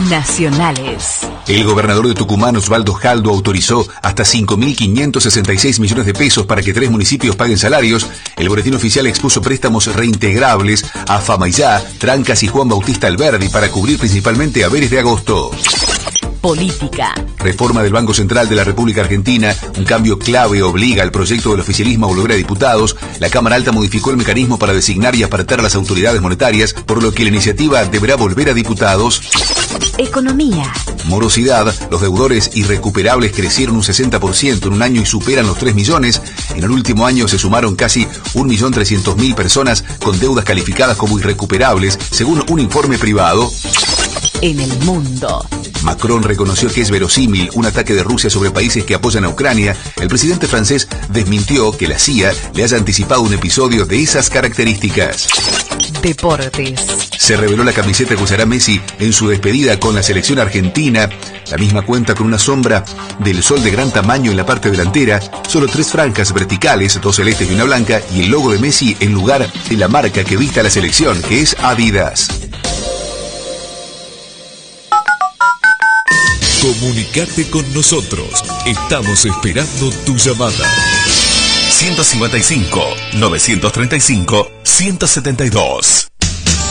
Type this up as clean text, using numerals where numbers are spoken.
Nacionales. El gobernador de Tucumán, Osvaldo Jaldo, autorizó hasta 5.566 millones de pesos para que 3 municipios paguen salarios. El boletín oficial expuso préstamos reintegrables a Famaillá, Trancas y Juan Bautista Alberdi para cubrir principalmente haberes de agosto. Política. Reforma del Banco Central de la República Argentina. Un cambio clave obliga al proyecto del oficialismo a volver a diputados. La Cámara Alta modificó el mecanismo para designar y apartar a las autoridades monetarias, por lo que la iniciativa deberá volver a diputados. Economía. Morosidad. Los deudores irrecuperables crecieron un 60% en un año y superan los 3 millones. En el último año se sumaron casi 1.300.000 personas con deudas calificadas como irrecuperables, según un informe privado. En el mundo. Macron reconoció que es verosímil un ataque de Rusia sobre países que apoyan a Ucrania. El presidente francés desmintió que la CIA le haya anticipado un episodio de esas características. Deportes. Se reveló la camiseta que usará Messi en su despedida con la selección argentina. La misma cuenta con una sombra del sol de gran tamaño en la parte delantera, solo 3 franjas verticales, 2 celestes y una blanca, y el logo de Messi en lugar de la marca que vista la selección, que es Adidas. Comunicate con nosotros. Estamos esperando tu llamada. 155 935 172.